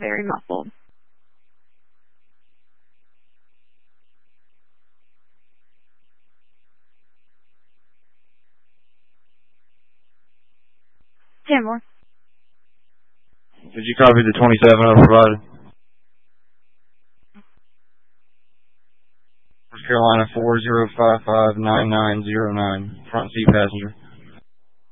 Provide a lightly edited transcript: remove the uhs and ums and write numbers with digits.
very muffled. Tamor. Did you copy the 27 I provided? North Carolina 40559909, front seat passenger.